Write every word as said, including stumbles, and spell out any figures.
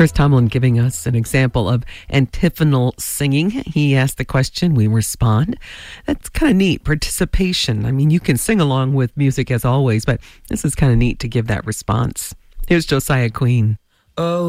Chris Tomlin giving us an example of antiphonal singing. He asked the question, we respond. That's kind of neat. Participation. I mean, you can sing along with music as always, but this is kind of neat to give that response. Here's Josiah Queen. Oh.